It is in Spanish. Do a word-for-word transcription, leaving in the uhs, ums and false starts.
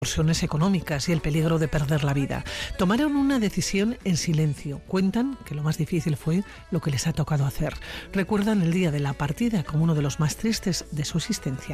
repercusiones económicas y el peligro de perder la vida. Tomaron una decisión en silencio. Cuentan que lo más difícil fue lo que les ha tocado hacer. Recuerdan el día de la partida como uno de los más tristes de su existencia.